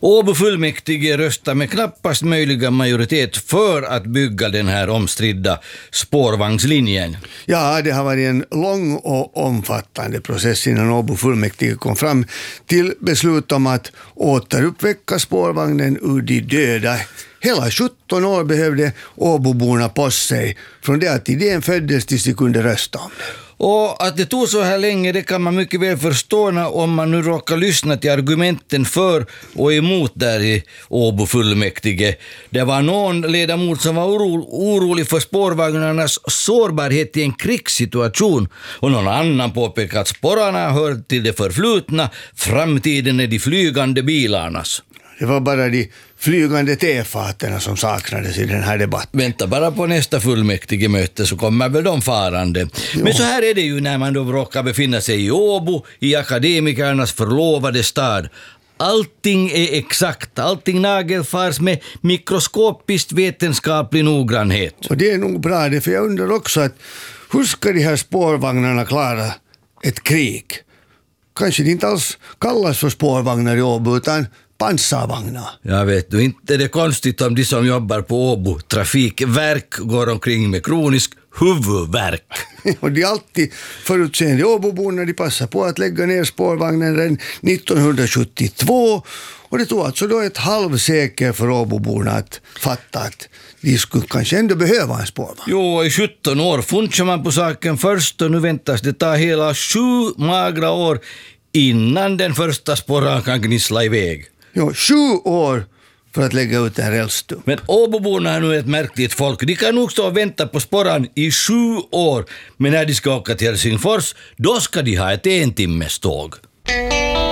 Åbo fullmäktige röstar med knappast möjliga majoritet för att bygga den här omstridda spårvagnslinjen. Ja, det har varit en lång och omfattande process innan Åbo fullmäktige kom fram till beslut om att återuppväcka spårvagnen ur de döda. Hela 17 år behövde Åboborna på sig från det att idén föddes tills de kunde rösta om det. Och att det tog så här länge, det kan man mycket väl förstå om man nu råkar lyssna till argumenten för och emot där i Åbo fullmäktige. Det var någon ledamot som var orolig för spårvagnarnas sårbarhet i en krigssituation, och någon annan påpekade att spårarna hör till det förflutna, framtiden är de flygande bilarnas. Det var bara de flygande tefaterna som saknades i den här debatten. Vänta bara på nästa fullmäktige möte så kommer väl de farande. Men så här är det ju när man då råkar befinna sig i Åbo, i akademikernas förlovade stad. Allting är exakt, allting nagelfars med mikroskopiskt vetenskaplig noggrannhet. Och det är nog bra det, för jag undrar också att hur ska de här spårvagnarna klara ett krig? Kanske det inte alls kallas för spårvagnar i Åbo utan pansarvagnar. Jag vet du, inte är det konstigt om de som jobbar på Åbo trafikverk går omkring med kronisk huvudvärk. Och de är alltid förutseende Åboborna, de passar på att lägga ner spårvagnen redan 1972, och det tog alltså då ett halvsekel för Åboborna att fatta att de skulle kanske ändå behöva en spårvagn. Jo, i 17 år funchar man på saken först, och nu väntas det ta hela 7 magra år innan den första spåren kan gnissla iväg. Jo, 7 år för att lägga ut en rälsstump. Men Åboborna är nu ett märkligt folk. De kan nog stå och vänta på spåren i 7 år. Men när de ska åka till Helsingfors, då ska de ha ett 1 timmes tåg.